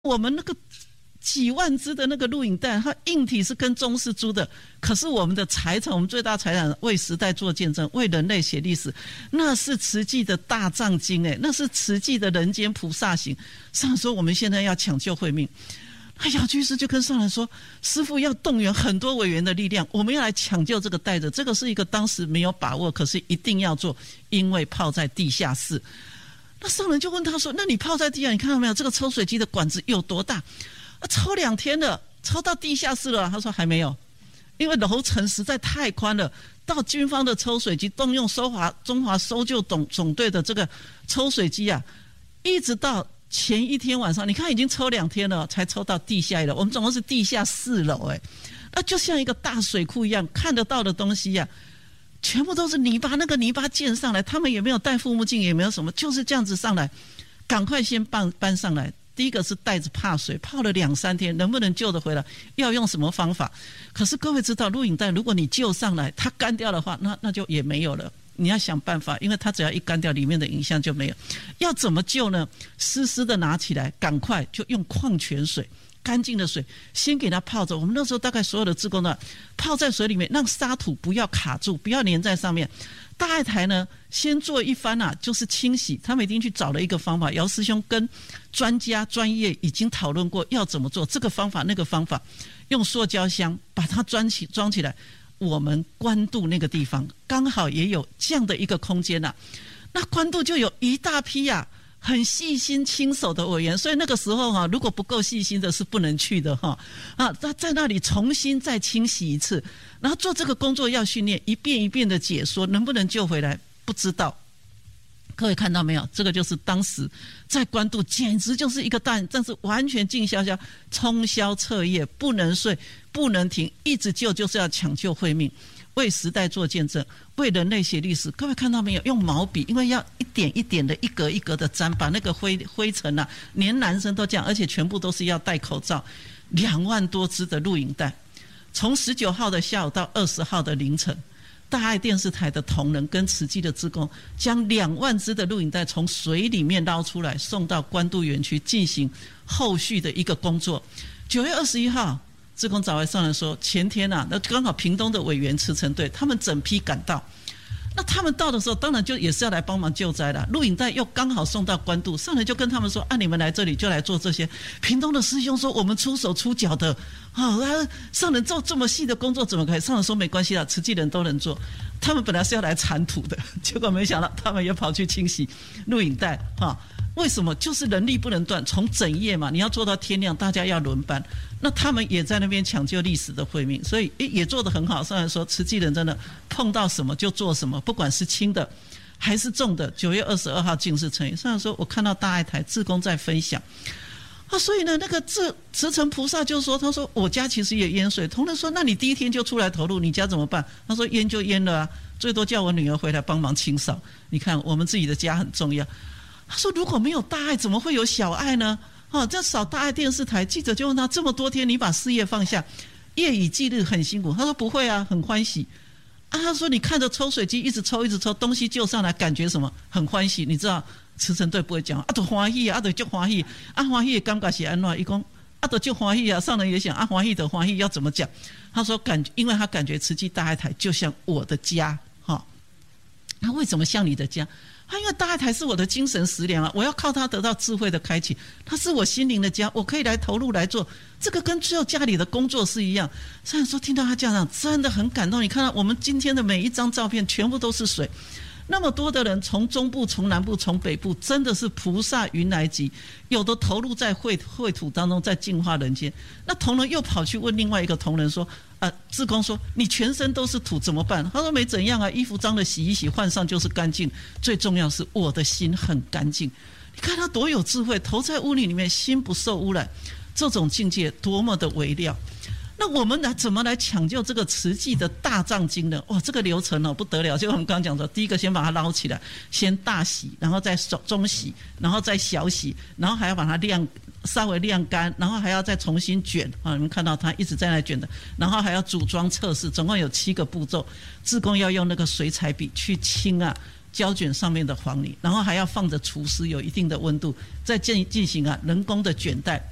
我们那个几万只的那个录影带，它硬体是跟中视租的，可是我们的财产，我们最大财产为时代做见证，为人类写历史，那是慈济的大藏经那是慈济的人间菩萨行。上人说我们现在要抢救慧命，姚居士就跟上人说，师父要动员很多委员的力量，我们要来抢救这个带子，这个是一个当时没有把握，可是一定要做，因为泡在地下室。那上人就问他说，那你泡在地下，你看到没有这个抽水机的管子有多大？抽2天了，抽到地下室了。他说还没有，因为楼层实在太宽了，到军方的抽水机动用中华搜救总队的这个抽水机啊，一直到前一天晚上，你看已经抽2天了，才抽到地下1楼。我们总共是地下4楼，那就像一个大水库一样，看得到的东西啊，全部都是泥巴，那个泥巴溅上来，他们也没有戴护目镜，也没有什么，就是这样子上来，赶快先搬上来。第一个是带着怕水，泡了2-3天，能不能救得回来？要用什么方法？可是各位知道，录影带如果你救上来，它干掉的话，那就也没有了。你要想办法，因为它只要一干掉，里面的影像就没有。要怎么救呢？湿湿的拿起来，赶快就用矿泉水。干净的水先给它泡着，我们那时候大概所有的志工呢，泡在水里面，让沙土不要卡住，不要粘在上面。大爱台呢，先做一番就是清洗，他们已经去找了一个方法，姚师兄跟专家专业已经讨论过要怎么做，这个方法那个方法，用塑胶箱把它装起来。我们关渡那个地方刚好也有这样的一个空间那关渡就有一大批很细心亲手的委员，所以那个时候如果不够细心的是不能去的在那里重新再清洗一次，然后做这个工作要训练，一遍一遍的解说，能不能救回来不知道。各位看到没有？这个就是当时在关渡简直就是一个但是完全静悄悄，通宵彻夜，不能睡不能停，一直救，就是要抢救慧命，为时代做见证，为人类写历史。各位看到没有？用毛笔，因为要一点一点的一格一格的沾，把那个灰尘连男生都这样，而且全部都是要戴口罩。2万多支的录影带，从19号的下午到20号的凌晨，大爱电视台的同仁跟慈济的志工将2万支的录影带从水里面捞出来，送到关渡园区进行后续的一个工作。9月21号志工早来上来说，前天那刚好屏东的委员慈诚队他们整批赶到，那他们到的时候当然就也是要来帮忙救灾了，录影带又刚好送到关渡，上来就跟他们说你们来这里就来做这些。屏东的师兄说我们出手出脚的上人做这么细的工作怎么可以？上人说没关系啦，慈济人都能做。他们本来是要来铲土的，结果没想到他们也跑去清洗录影带为什么？就是人力不能断，从整夜嘛，你要做到天亮，大家要轮班。那他们也在那边抢救历史的慧命，所以也做得很好。上来说，慈济人真的碰到什么就做什么，不管是轻的还是重的。9月22号净世成仪，上来说，我看到大爱台志工在分享所以呢，那个慈诚菩萨就说，他说我家其实也淹水。同仁说，那你第一天就出来投入，你家怎么办？他说淹就淹了最多叫我女儿回来帮忙清扫。你看我们自己的家很重要。他说如果没有大爱怎么会有小爱呢？这少大爱电视台。记者就问他，这么多天你把事业放下，夜以继日很辛苦。他说不会很欢喜他说你看着抽水机一直抽东西救上来，感觉什么？很欢喜。你知道慈诚队不会讲就欢喜就就欢喜欢喜的感觉是怎样？他说就就欢喜上人也想欢喜的欢喜要怎么讲？他说因为他感觉慈济大爱台就像我的家那为什么像你的家？因为大爱台是我的精神食粮我要靠它得到智慧的开启，它是我心灵的家，我可以来投入来做，这个跟做家里的工作是一样。虽然说听到他家长真的很感动，你看到我们今天的每一张照片全部都是水，那么多的人从中部从南部从北部，真的是菩萨云来集，有的投入在秽土当中，在净化人间。那同仁又跑去问另外一个同仁说志工说你全身都是土怎么办？他说没怎样衣服脏了洗一洗换上就是干净，最重要是我的心很干净。你看他多有智慧，投在污泥里面心不受污染，这种境界多么的微料。那我们怎么来抢救这个慈济的大藏经呢？这个流程不得了，就我们刚刚讲的，第一个先把它捞起来，先大洗，然后再中洗，然后再小洗，然后还要把它稍微晾干，然后还要再重新卷你们看到它一直在那卷的，然后还要组装测试，总共有7个步骤。志工要用那个水彩笔去清胶卷上面的黄泥，然后还要放着除湿，有一定的温度，再进行人工的卷带，